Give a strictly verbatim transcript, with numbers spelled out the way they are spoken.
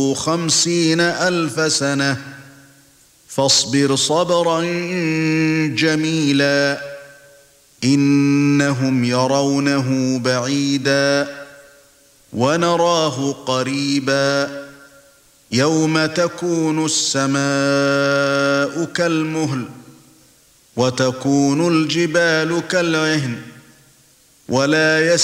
خمسين ألف سنة فاصبر صبرا جميلا إنهم يرونه بعيدا ونراه قريبا يوم تكون السماء كالمهل وتكون الجبال كالعهن ولا يس